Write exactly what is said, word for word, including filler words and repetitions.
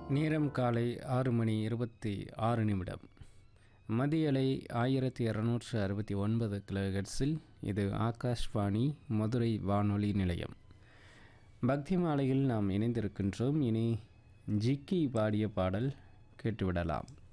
நேரம் காலை ஆறு மணி இருபத்தி ஆறு நிமிடம். மதியலை ஆயிரத்தி இரநூற்று அறுபத்தி ஒன்பது கிலோஹெர்ட்ஸில் இது ஆகாஷ்வாணி மதுரை வானொலி நிலையம். பக்தி மாலையில் நாம் இணைந்திருக்கின்றோம். இனி ஜிக்கி பாடிய பாடல் கேட்டுவிடலாம்.